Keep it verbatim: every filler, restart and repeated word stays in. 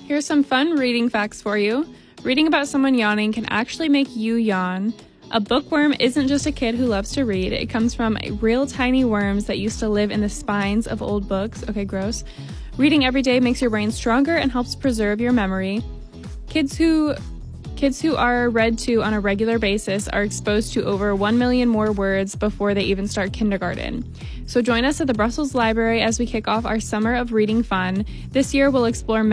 Here's some fun reading facts for you. Reading about someone yawning can actually make you yawn. A bookworm isn't just a kid who loves to read. It comes from real tiny worms that used to live in the spines of old books. Okay, gross. Reading every day makes your brain stronger and helps preserve your memory. Kids who kids who are read to on a regular basis are exposed to over one million more words before they even start kindergarten. So join us at the Brussels Library as we kick off our summer of reading fun. This year we'll explore